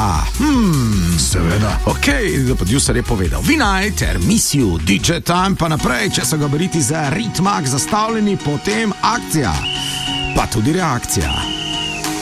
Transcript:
A. Seveda. Ok, producer je povedal. Vinaj ter misijo DJ Time pa naprej, če so gabariti za ritmak zastavljeni, potem akcija. Pa tudi reakcija.